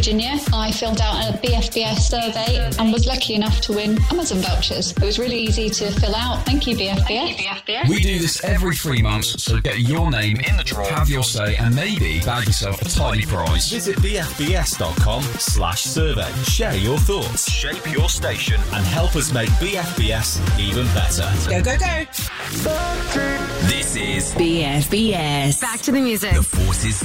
Virginia. I filled out a BFBS survey and was lucky enough to win Amazon vouchers. It was really easy to fill out. Thank you, BFBS. We do this every 3 months, so get your name in the draw, have your say, and maybe bag yourself a tidy prize. Visit bfbs.com/survey. Share your thoughts, shape your station, and help us make BFBS even better. Go, go, go. This is BFBS. Back to the music. The Forces